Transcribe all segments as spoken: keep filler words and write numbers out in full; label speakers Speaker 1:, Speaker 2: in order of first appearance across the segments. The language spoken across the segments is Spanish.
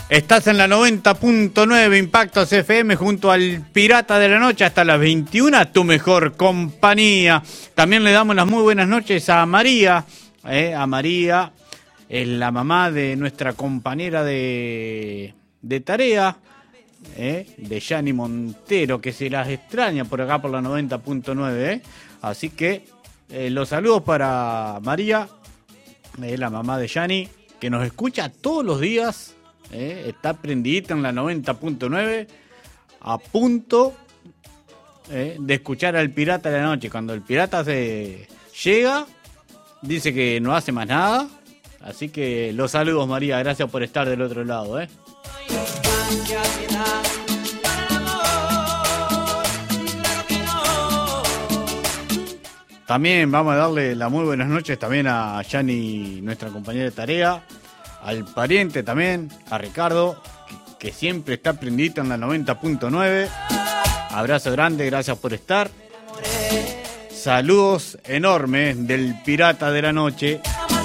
Speaker 1: Estás en la noventa punto nueve Impactos F M junto al Pirata de la Noche hasta las veintiuna, tu mejor compañía. También le damos las muy buenas noches a María, eh, a María, es la mamá de nuestra compañera de, de tarea, eh, de Yani Montero, que se las extraña por acá por la noventa punto nueve. Eh. Así que eh, los saludos para María, eh, la mamá de Yani, que nos escucha todos los días. Eh, está prendidita en la noventa punto nueve, a punto eh, de escuchar al Pirata de la Noche. Cuando el Pirata se llega, dice que no hace más nada. Así que los saludos, María, gracias por estar del otro lado. ¿eh? También vamos a darle las muy buenas noches también a Yani, nuestra compañera de tarea. Al pariente también, a Ricardo, que, que siempre está prendito en la noventa punto nueve. Abrazo grande, gracias por estar. Saludos enormes del Pirata de la Noche.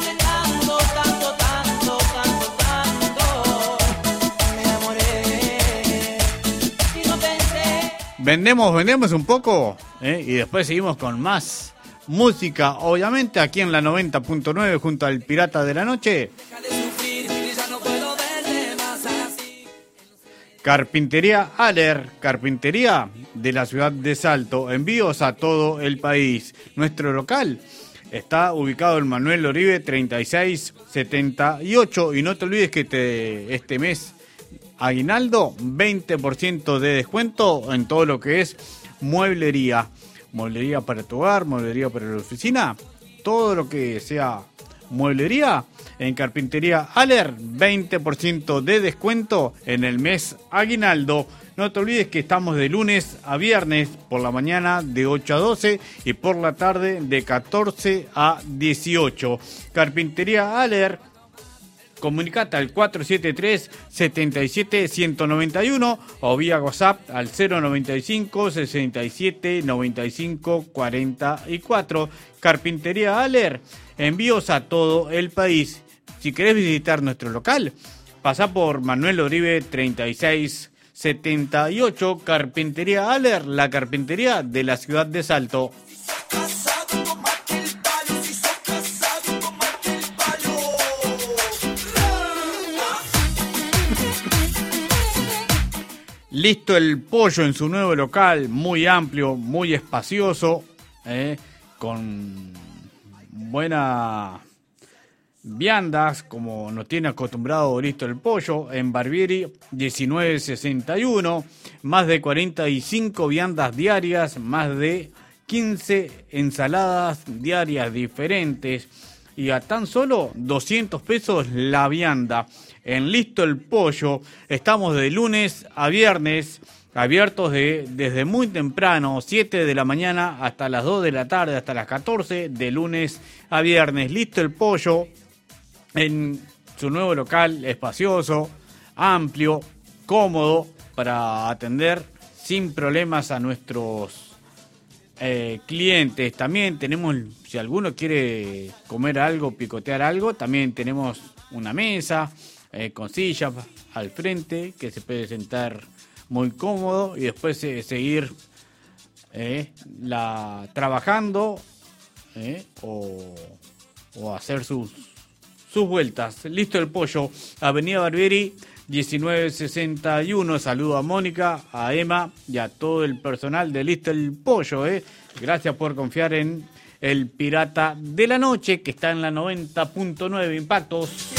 Speaker 1: Vendemos, vendemos un poco, ¿eh? Y después seguimos con más música, obviamente, aquí en la noventa punto nueve junto al Pirata de la Noche. Carpintería Aller, carpintería de la ciudad de Salto, envíos a todo el país. Nuestro local está ubicado en Manuel Oribe treinta y seis setenta y ocho y no te olvides que te, este mes aguinaldo, veinte por ciento de descuento en todo lo que es mueblería. Mueblería para tu hogar, mueblería para la oficina, todo lo que sea mueblería. En Carpintería Aller, veinte por ciento de descuento en el mes aguinaldo. No te olvides que estamos de lunes a viernes por la mañana de ocho a doce y por la tarde de catorce a dieciocho. Carpintería Aller, comunicate al cuatro siete tres, siete siete uno uno nueve uno o vía WhatsApp al cero noventa y cinco, sesenta y siete, noventa y cinco, cuarenta y cuatro. Carpintería Aller, envíos a todo el país. Si querés visitar nuestro local, pasá por Manuel Oribe treinta y seis setenta y ocho. Carpintería Aller, la carpintería de la ciudad de Salto. Listo el Pollo en su nuevo local, muy amplio, muy espacioso, eh, con buena viandas, como nos tiene acostumbrado Listo el Pollo, en Barbieri diecinueve sesenta y uno, más de cuarenta y cinco viandas diarias, más de quince ensaladas diarias diferentes y a tan solo doscientos pesos la vianda. En Listo el Pollo estamos de lunes a viernes, abiertos de, desde muy temprano, siete de la mañana hasta las dos de la tarde, hasta las catorce, de lunes a viernes. Listo el Pollo en su nuevo local, espacioso, amplio, cómodo, para atender sin problemas a nuestros eh, clientes. También tenemos, si alguno quiere comer algo, picotear algo, también tenemos una mesa eh, con sillas al frente que se puede sentar muy cómodo y después eh, seguir eh, la, trabajando eh, o, o hacer sus, sus vueltas. Listo el Pollo, Avenida Barbieri diecinueve sesenta y uno. Saludo a Mónica, a Emma y a todo el personal de Listo el Pollo. Eh. Gracias por confiar en el Pirata de la Noche, que está en la noventa punto nueve Impactos.